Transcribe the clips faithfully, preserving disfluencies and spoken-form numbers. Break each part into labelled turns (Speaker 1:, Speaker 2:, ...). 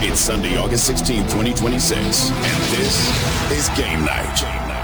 Speaker 1: It's Sunday, August sixteenth, twenty twenty-six, and this is Game Night.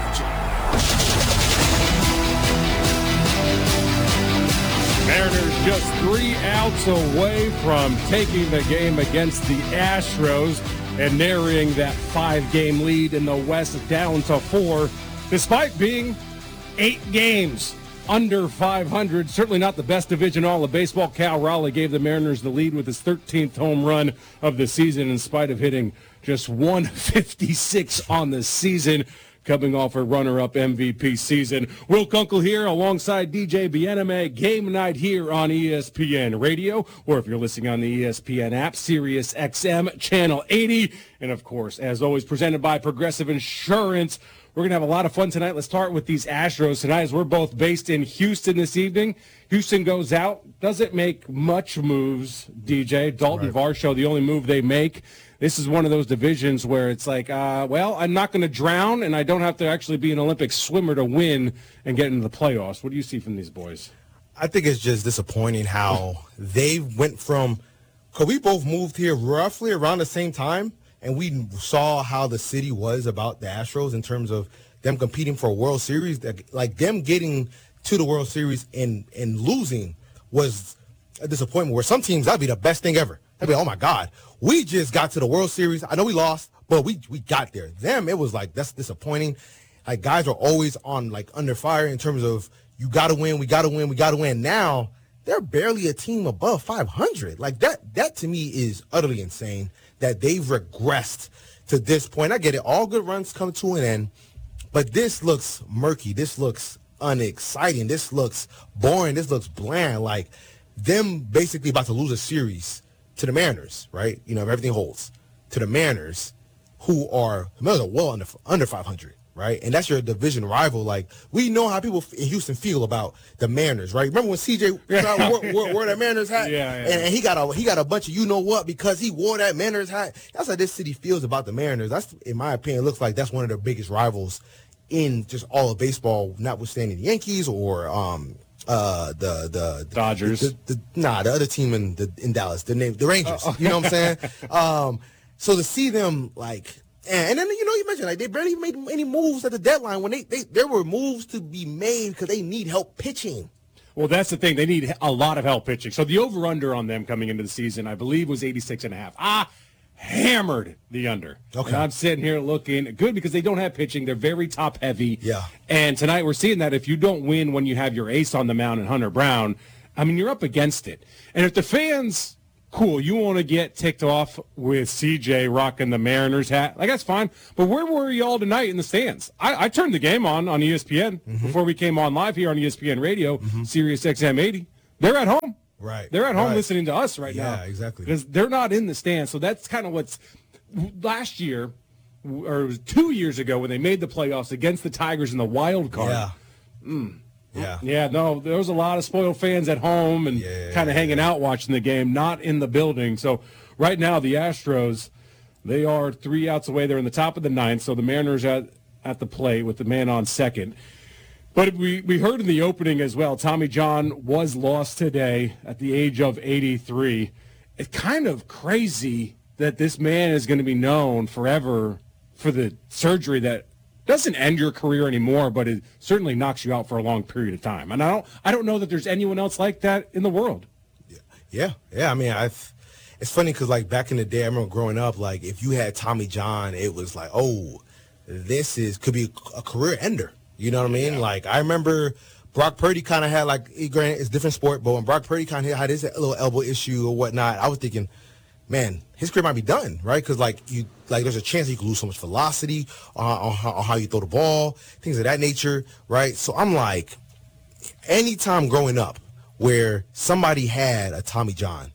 Speaker 2: Mariners just three outs away from taking the game against the Astros and narrowing that five-game lead in the West down to four, despite being eight games under five hundred. Certainly not the best division in all of baseball. Cal Raleigh gave the Mariners the lead with his thirteenth home run of the season in spite of hitting just one fifty-six on the season, coming off a runner-up M V P season. Will Kunkel here alongside D J Bieneme. Game Night here on E S P N Radio, or if you're listening on the E S P N app, Sirius X M Channel eighty. And, of course, as always, presented by Progressive Insurance. We're going to have a lot of fun tonight. Let's start with these Astros tonight, as we're both based in Houston this evening. Houston goes out, doesn't make much moves, D J. Dalton
Speaker 3: right.
Speaker 2: Varsho, the only move they make. This is one of those divisions where it's like, uh, well, I'm not going to drown, and I don't have to actually be an Olympic swimmer to win and get into the playoffs. What do you see from these boys?
Speaker 3: I think it's just disappointing how they went from – because we both moved here roughly around the same time, and we saw how the city was about the Astros in terms of them competing for a World Series. Like, them getting to the World Series and, and losing was a disappointment, where some teams, that'd be the best thing ever. They'd be, oh, my God, we just got to the World Series. I know we lost, but we we got there. Them, it was like, that's disappointing. Like, guys are always on, like, under fire in terms of, you got to win, we got to win, we got to win. Now, they're barely a team above five hundred. Like, that, that to me is utterly insane that they've regressed to this point. I get it. All good runs come to an end, but this looks murky. This looks unexciting. This looks boring. This looks bland. Like, them basically about to lose a series to the Mariners, right? You know, if everything holds, to the Mariners, who are, the Mariners are well under, under five hundred, right? And that's your division rival. Like, we know how people in Houston feel about the Mariners, right? Remember when C J wore, wore, wore that Mariners hat?
Speaker 2: Yeah, yeah.
Speaker 3: And, and he got a he got a bunch of you know what because he wore that Mariners hat. That's how this city feels about the Mariners. That's, in my opinion, it looks like that's one of their biggest rivals in just all of baseball, notwithstanding the Yankees or um uh the the
Speaker 2: Dodgers.
Speaker 3: The, the, the, nah, the other team in the in Dallas, the name the Rangers. Uh, you know what I'm saying? um, so to see them like. And, and then, you know, you mentioned, like, they barely made any moves at the deadline when they, they there were moves to be made because they need help pitching.
Speaker 2: Well, that's the thing. They need a lot of help pitching. So the over-under on them coming into the season, I believe, was eighty-six and a half. Ah, hammered the under.
Speaker 3: Okay.
Speaker 2: And I'm sitting here looking good because they don't have pitching. They're very top-heavy.
Speaker 3: Yeah.
Speaker 2: And tonight we're seeing that if you don't win when you have your ace on the mound and Hunter Brown, I mean, you're up against it. And if the fans... Cool, you want to get ticked off with C J rocking the Mariners hat. Like, that's fine. But where were you all tonight in the stands? I, I turned the game on on E S P N mm-hmm. before we came on live here on E S P N Radio, mm-hmm. Sirius X M eighty. They're at home.
Speaker 3: Right.
Speaker 2: They're at home
Speaker 3: right.
Speaker 2: listening to us right
Speaker 3: yeah,
Speaker 2: now.
Speaker 3: Yeah, exactly.
Speaker 2: Because they're not in the stands. So that's kind of what's – last year, or it was two years ago when they made the playoffs against the Tigers in the wild card.
Speaker 3: Yeah.
Speaker 2: Mm.
Speaker 3: Yeah.
Speaker 2: Yeah, no, there was a lot of spoiled fans at home and
Speaker 3: yeah,
Speaker 2: kind of hanging
Speaker 3: yeah.
Speaker 2: out watching the game, not in the building. So right now the Astros, they are three outs away. They're in the top of the ninth, so the Mariners at, at the plate with the man on second. But we, we heard in the opening as well, Tommy John was lost today at the age of eighty-three. It's kind of crazy that this man is going to be known forever for the surgery that doesn't end your career anymore, but it certainly knocks you out for a long period of time. And I don't, I don't know that there's anyone else like that in the world.
Speaker 3: Yeah, yeah. I mean, I. It's funny because like back in the day, I remember growing up. Like if you had Tommy John, it was like, oh, this is could be a career ender. You know what I mean? Yeah. Like I remember Brock Purdy kind of had like, granted, it's a different sport, but when Brock Purdy kind of had his little elbow issue or whatnot, I was thinking, man, his career might be done, right? Because like you, like there's a chance that you could lose so much velocity on, on, how, on how you throw the ball, things of that nature, right? So I'm like, anytime growing up where somebody had a Tommy John,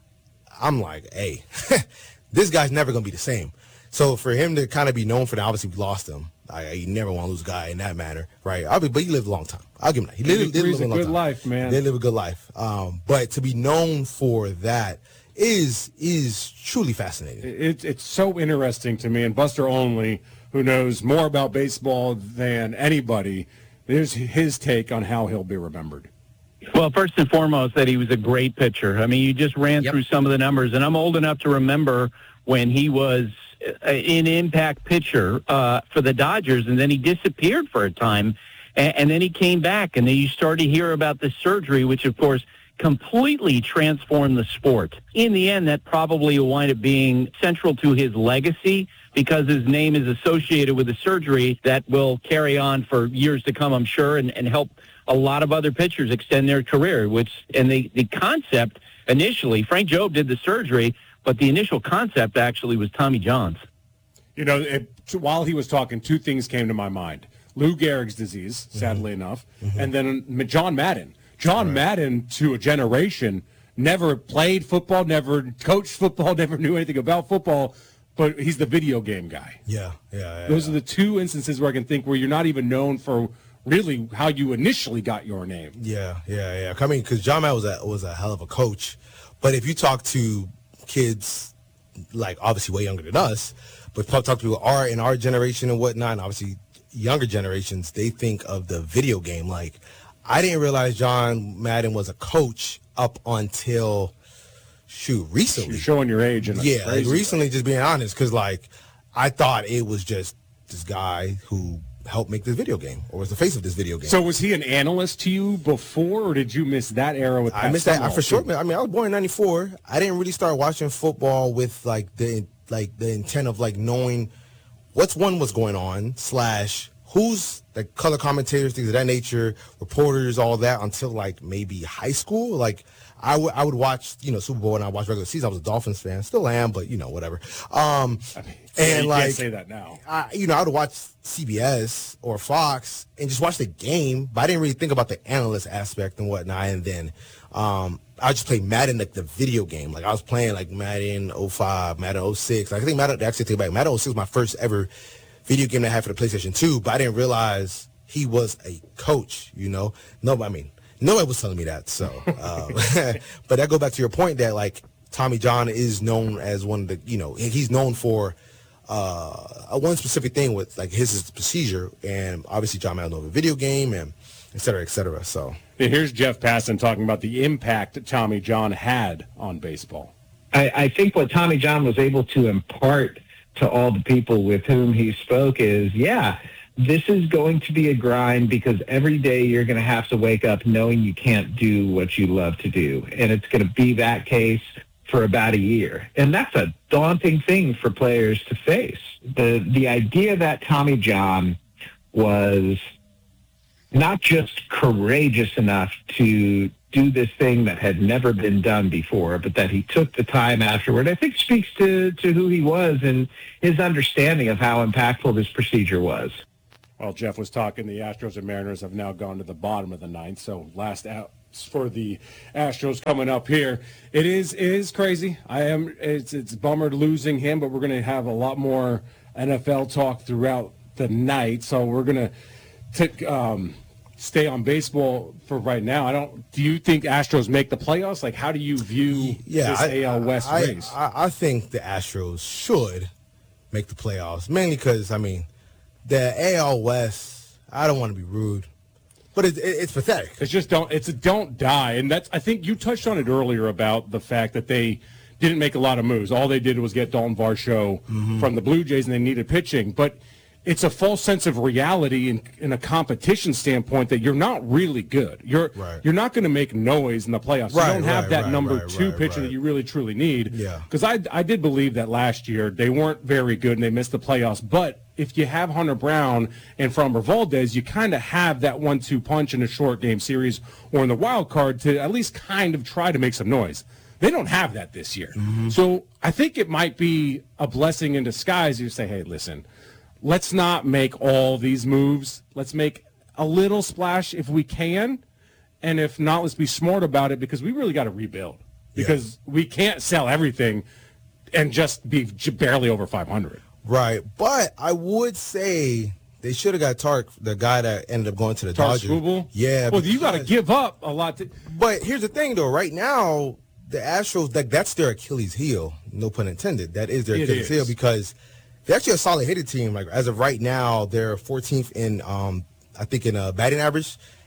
Speaker 3: I'm like, hey, this guy's never gonna be the same. So for him to kind of be known for that, obviously we lost him. I, you never want to lose a guy in that manner, right? I mean, but he lived a long time. I'll give him that. He lived, did live a long
Speaker 2: good
Speaker 3: time.
Speaker 2: life, man.
Speaker 3: They live a good life. Um, but to be known for that is is truly fascinating.
Speaker 2: It, it's so interesting to me. And Buster Olney, who knows more about baseball than anybody, there's his take on how he'll be remembered.
Speaker 4: Well, first and foremost, that he was a great pitcher. I mean, you just ran
Speaker 5: Yep.
Speaker 4: through some of the numbers, and I'm old enough to remember when he was an impact pitcher uh, for the Dodgers, and then he disappeared for a time, and, and then he came back, and then you started to hear about the surgery, which, of course, completely transformed the sport. In the end, that probably will wind up being central to his legacy because his name is associated with a surgery that will carry on for years to come, I'm sure, and, and help a lot of other pitchers extend their career, which, and the, the concept initially, Frank Jobe did the surgery, but the initial concept actually was Tommy John's.
Speaker 2: You know, it, while he was talking, two things came to my mind. Lou Gehrig's disease, sadly mm-hmm. enough, mm-hmm. and then John Madden. John right. Madden, to a generation, never played football, never coached football, never knew anything about football, but he's the video game guy.
Speaker 3: Yeah, yeah, yeah.
Speaker 2: Those
Speaker 3: yeah.
Speaker 2: are the two instances where I can think where you're not even known for really how you initially got your name.
Speaker 3: Yeah, yeah, yeah. I mean, because John Madden was a, was a hell of a coach, but if you talk to kids, like obviously way younger than us, but talk to people our in our generation and whatnot, and obviously younger generations, they think of the video game. Like, I didn't realize John Madden was a coach up until, shoot, recently.
Speaker 2: You're showing your age. In a
Speaker 3: yeah, like recently,
Speaker 2: way.
Speaker 3: just being honest, because, like, I thought it was just this guy who helped make this video game or was the face of this video game.
Speaker 2: So was he an analyst to you before, or did you miss that era with Pat
Speaker 3: I missed that
Speaker 2: Summerall,
Speaker 3: for sure.
Speaker 2: too?
Speaker 3: I mean, I was born in ninety-four. I didn't really start watching football with, like, the like the intent of, like, knowing what's one was going on, slash who's the color commentators, things of that nature, reporters, all that, until like maybe high school. Like I would I would watch, you know, Super Bowl and I watched regular season. I was a Dolphins fan, still am, but you know, whatever. Um,
Speaker 2: I mean,
Speaker 3: and
Speaker 2: you
Speaker 3: like
Speaker 2: can't say that now.
Speaker 3: I, you know, I would watch C B S or Fox and just watch the game, but I didn't really think about the analyst aspect and whatnot. And then um, I just play Madden, like the video game. Like I was playing like Madden oh five, Madden oh six. Like I think Madden, actually take it back, Madden oh six was my first ever video game that I had for the PlayStation two, but I didn't realize he was a coach, you know? No, I mean, nobody was telling me that, so. Um, but that goes back to your point that, like, Tommy John is known as one of the, you know, he's known for uh, a one specific thing with, like, his is procedure, and obviously John Madden knows a video game, and et cetera, et cetera, so.
Speaker 2: And here's Jeff Passan talking about the impact that Tommy John had on baseball.
Speaker 6: I, I think what Tommy John was able to impart to all the people with whom he spoke is, yeah, this is going to be a grind because every day you're going to have to wake up knowing you can't do what you love to do. And it's going to be that case for about a year. And that's a daunting thing for players to face. The the idea that Tommy John was not just courageous enough to do this thing that had never been done before, but that he took the time afterward, I think speaks to, to who he was and his understanding of how impactful this procedure was.
Speaker 2: Well, Jeff was talking, the Astros and Mariners have now gone to the bottom of the ninth, so last out for the Astros coming up here. It is it is crazy. I am it's it's a bummer losing him, but we're going to have a lot more N F L talk throughout the night, so we're going to um stay on baseball for right now. I don't. Do you think Astros make the playoffs? Like, how do you view
Speaker 3: yeah,
Speaker 2: this
Speaker 3: I,
Speaker 2: A L West
Speaker 3: I,
Speaker 2: race?
Speaker 3: I, I think the Astros should make the playoffs, mainly because I mean, the A L West. I don't want to be rude, but it, it, it's pathetic.
Speaker 2: It's just don't. It's a don't die, and that's. I think you touched on it earlier about the fact that they didn't make a lot of moves. All they did was get Dalton Varsho mm-hmm. from the Blue Jays, and they needed pitching, but it's a false sense of reality in, in a competition standpoint that you're not really good. You're
Speaker 3: right.
Speaker 2: you're not going to make noise in the playoffs.
Speaker 3: Right,
Speaker 2: you don't have
Speaker 3: right,
Speaker 2: that
Speaker 3: right,
Speaker 2: number
Speaker 3: right,
Speaker 2: two
Speaker 3: right,
Speaker 2: pitcher
Speaker 3: right.
Speaker 2: that you really truly need.
Speaker 3: Yeah.
Speaker 2: Because I I did believe that last year they weren't very good and they missed the playoffs. But if you have Hunter Brown and Framber Valdez, you kind of have that one two punch in a short game series or in the wild card to at least kind of try to make some noise. They don't have that this year.
Speaker 3: Mm-hmm.
Speaker 2: So I think it might be a blessing in disguise. You say, hey, listen, let's not make all these moves. Let's make a little splash if we can. And if not, let's be smart about it because we really got to rebuild. Because yeah. we can't sell everything and just be barely over five hundred.
Speaker 3: Right. But I would say they should have got Tark, the guy that ended up going to the
Speaker 2: Tark
Speaker 3: Dodgers.
Speaker 2: Skubal?
Speaker 3: Yeah.
Speaker 2: Well, you got to give up a lot. To-
Speaker 3: but here's the thing, though. Right now, the Astros, like, that's their Achilles heel. No pun intended. That is their
Speaker 2: It
Speaker 3: Achilles
Speaker 2: is.
Speaker 3: heel because they're actually a solid hitting team. Like as of right now, they're fourteenth in, um, I think, in uh, batting average,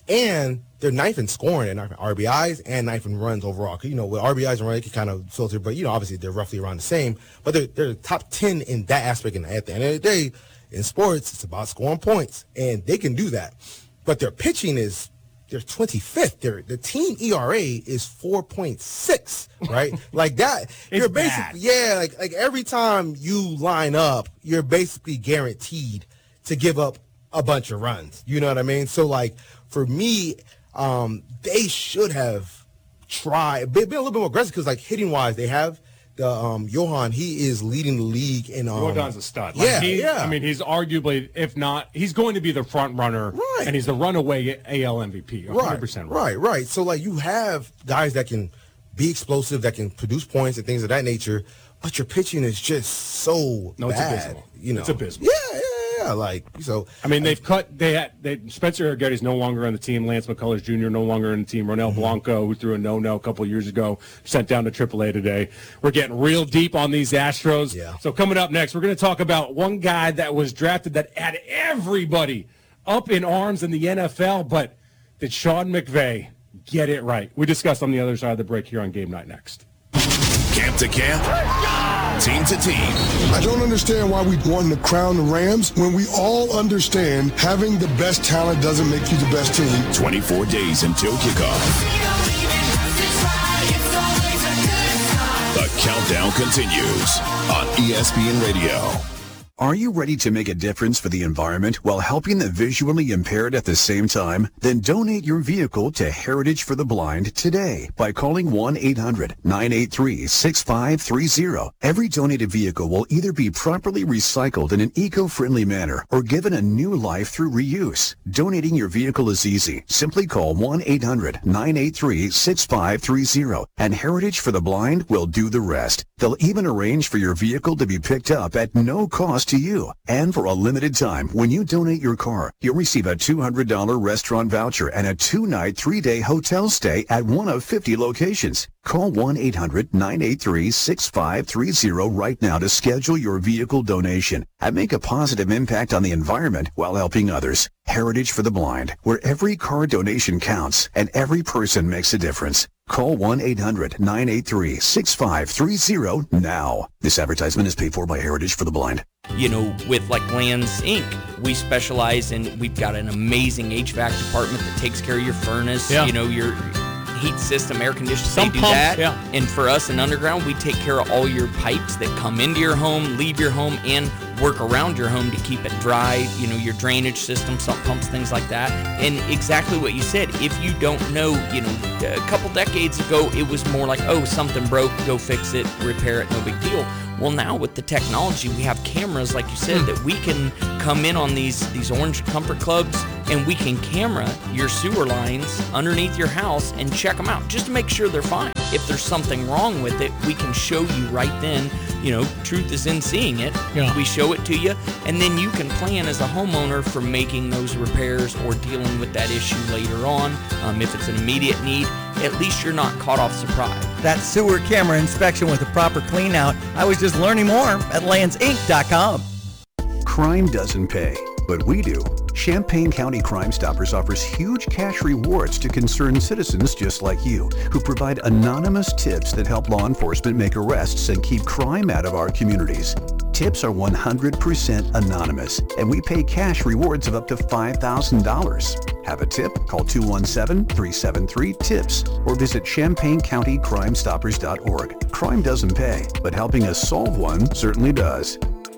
Speaker 3: And they're ninth in scoring and R B Is and ninth in runs overall. You know, with R B Is and runs, you can kind of filter, but, you know, obviously they're roughly around the same. But they're, they're top ten in that aspect. And at the end of the day, in sports, it's about scoring points. And they can do that. But their pitching is, they're twenty-fifth. Their, the team E R A is four point six, right? Like that. You're basically, yeah, like, like every time you line up, you're basically guaranteed to give up a bunch of runs. You know what I mean? So, like, for me, um, they should have tried, been, been a little bit more aggressive because, like, hitting-wise, they have the um, Johan. He is leading the league in. Um,
Speaker 2: Johan's a stud. Like
Speaker 3: yeah,
Speaker 2: he,
Speaker 3: yeah.
Speaker 2: I mean, he's arguably, if not, he's going to be the front runner,
Speaker 3: right?
Speaker 2: And he's the runaway A L M V P. one hundred percent
Speaker 3: right, right, right. So, like, you have guys that can be explosive, that can produce points and things of that nature, but your pitching is just so
Speaker 2: no,
Speaker 3: bad.
Speaker 2: it's abysmal.
Speaker 3: You know,
Speaker 2: it's abysmal.
Speaker 3: Yeah, yeah. Yeah, like, so.
Speaker 2: I mean, they've cut, they had, they, Spencer Garrett's no longer on the team. Lance McCullers Junior no longer on the team. Ronel mm-hmm. Blanco, who threw a no-no a couple years ago, sent down to triple A today. We're getting real deep on these Astros.
Speaker 3: Yeah.
Speaker 2: So coming up next, we're going to talk about one guy that was drafted that had everybody up in arms in the N F L, but did Sean McVay get it right? We discussed on the other side of the break here on Game Night next.
Speaker 1: Camp to camp, team to team.
Speaker 5: I don't understand why we want to crown the Rams when we all understand having the best talent doesn't make you the best team.
Speaker 1: twenty-four days until kickoff. The countdown continues on E S P N Radio.
Speaker 7: Are you ready to make a difference for the environment while helping the visually impaired at the same time? Then donate your vehicle to Heritage for the Blind today by calling one eight hundred nine eight three six five three zero. Every donated vehicle will either be properly recycled in an eco-friendly manner or given a new life through reuse. Donating your vehicle is easy. Simply call one eight hundred nine eight three six five three zero and Heritage for the Blind will do the rest. They'll even arrange for your vehicle to be picked up at no cost to you. And for a limited time, when you donate your car, you'll receive a two hundred dollars restaurant voucher and a two-night, three-day hotel stay at one of fifty locations. Call one eight hundred nine eight three six five three zero right now to schedule your vehicle donation and make a positive impact on the environment while helping others. Heritage for the Blind, where every car donation counts and every person makes a difference. Call one eight hundred nine eight three six five three zero now. This advertisement is paid for by Heritage for the Blind.
Speaker 8: You know, with like Lands Incorporated, we specialize in, we've got an amazing H V A C department that takes care of your furnace,
Speaker 2: yeah.
Speaker 8: you know, your heat system, air conditioning,
Speaker 2: Some
Speaker 8: they do
Speaker 2: pumps,
Speaker 8: that.
Speaker 2: Yeah.
Speaker 8: And for us in Underground, we take care of all your pipes that come into your home, leave your home, and work around your home to keep it dry, you know, your drainage system, sump pumps, things like that. And exactly what you said, if you don't know, you know, a couple decades ago, it was more like, oh, something broke, go fix it, repair it, no big deal. Well, now with the technology, we have cameras, like you said, that we can come in on these, these Orange Comfort Clubs, and we can camera your sewer lines underneath your house and check them out just to make sure they're fine. If there's something wrong with it, we can show you right then. You know, truth is in seeing it.
Speaker 2: Yeah.
Speaker 8: We show it to you, and then you can plan as a homeowner for making those repairs or dealing with that issue later on. Um, if it's an immediate need, at least you're not caught off surprise.
Speaker 9: That sewer camera inspection with a proper clean out. I was just learning more at lands inc dot com.
Speaker 7: Crime doesn't pay, but we do. Champaign County Crime Stoppers offers huge cash rewards to concerned citizens just like you, who provide anonymous tips that help law enforcement make arrests and keep crime out of our communities. Tips are one hundred percent anonymous, and we pay cash rewards of up to five thousand dollars. Have a tip? Call two one seven, three seven three, TIPS or visit champaign county crime stoppers dot org. Crime doesn't pay, but helping us solve one certainly does.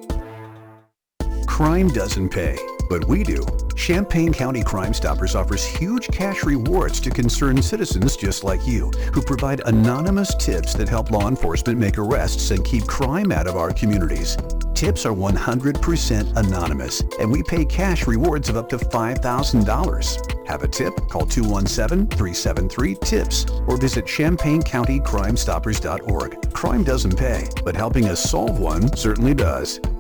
Speaker 7: Crime doesn't pay, but we do. Champaign County Crime Stoppers offers huge cash rewards to concerned citizens just like you, who provide anonymous tips that help law enforcement make arrests and keep crime out of our communities. Tips are one hundred percent anonymous, and we pay cash rewards of up to five thousand dollars. Have a tip? Call two one seven, three seven three, TIPS or visit champaign county crime stoppers dot org. Crime doesn't pay, but helping us solve one certainly does.